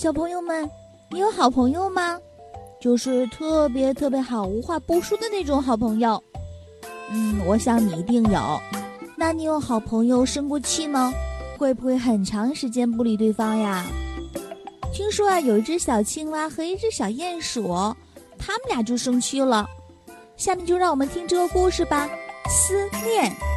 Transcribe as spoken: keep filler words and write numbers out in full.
小朋友们，你有好朋友吗？就是特别特别好，无话不说的那种好朋友。嗯，我想你一定有。那你有好朋友生过气吗？会不会很长时间不理对方呀？听说啊，有一只小青蛙和一只小鼹鼠，他们俩就生气了。下面就让我们听这个故事吧。思念。